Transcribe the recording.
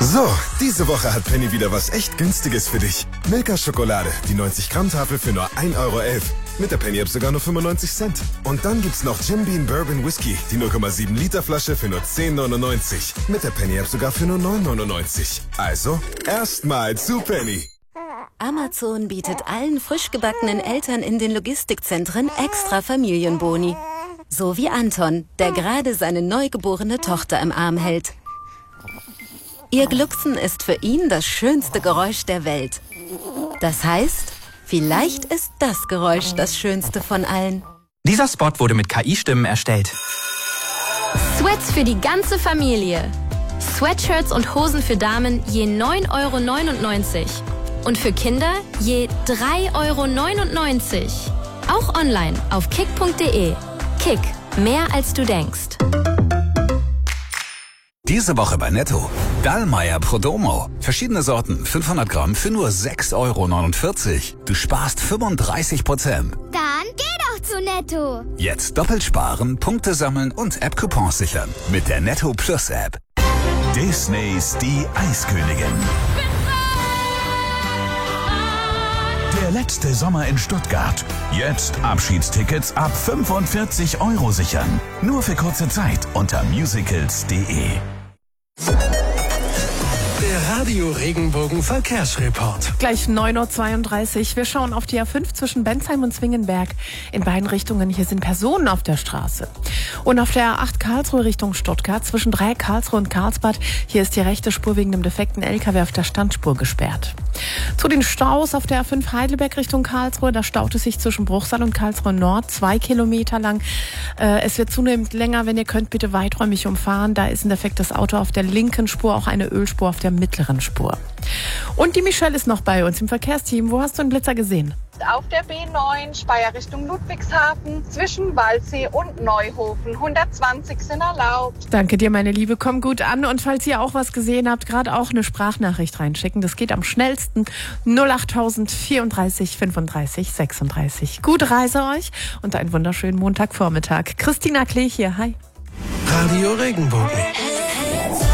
So, diese Woche hat Penny wieder was echt Günstiges für dich. Milka-Schokolade, die 90-Gramm-Tafel für nur 1,11 Euro. Mit der Penny-App sogar nur 95 Cent. Und dann gibt's noch Jim Beam Bourbon Whisky, die 0,7 Liter Flasche für nur 10,99. Mit der Penny-App sogar für nur 9,99. Also, erstmal zu Penny. Amazon bietet allen frisch gebackenen Eltern in den Logistikzentren extra Familienboni. So wie Anton, der gerade seine neugeborene Tochter im Arm hält. Ihr Glucksen ist für ihn das schönste Geräusch der Welt. Das heißt, vielleicht ist das Geräusch das schönste von allen. Dieser Spot wurde mit KI-Stimmen erstellt. Sweats für die ganze Familie. Sweatshirts und Hosen für Damen je 9,99 € und für Kinder je 3,99 €. Auch online auf kick.de. Kick, mehr als du denkst. Diese Woche bei Netto. Dallmayr Prodomo. Verschiedene Sorten, 500 Gramm für nur 6,49 €. Du sparst 35%. Dann geh doch zu Netto. Jetzt doppelt sparen, Punkte sammeln und App-Coupons sichern. Mit der Netto Plus App. Disneys Die Eiskönigin. Der letzte Sommer in Stuttgart. Jetzt Abschiedstickets ab 45 € sichern. Nur für kurze Zeit unter musicals.de. Der Radio Regenbogen Verkehrsreport. Gleich 9:32 Uhr. Wir schauen auf die A5 zwischen Bensheim und Zwingenberg. In beiden Richtungen hier sind Personen auf der Straße. Und auf der A8 Karlsruhe Richtung Stuttgart zwischen Dreieck Karlsruhe und Karlsbad. Hier ist die rechte Spur wegen dem defekten LKW auf der Standspur gesperrt. Zu den Staus auf der A5 Heidelberg Richtung Karlsruhe. Da staut es sich zwischen Bruchsal und Karlsruhe Nord 2 Kilometer lang. Es wird zunehmend länger. Wenn ihr könnt, bitte weiträumig umfahren. Da ist ein defektes Auto auf der linken Spur, auch eine Ölspur auf der mittleren Spur. Und die Michelle ist noch bei uns im Verkehrsteam. Wo hast du einen Blitzer gesehen? Auf der B9 Speyer Richtung Ludwigshafen zwischen Waldsee und Neuhofen. 120 sind erlaubt. Danke dir, meine Liebe. Komm gut an. Und falls ihr auch was gesehen habt, gerade auch eine Sprachnachricht reinschicken. Das geht am schnellsten. 08000 34 35 36. Gute Reise euch und einen wunderschönen Montagvormittag. Christina Klee hier. Hi. Radio Regenbogen.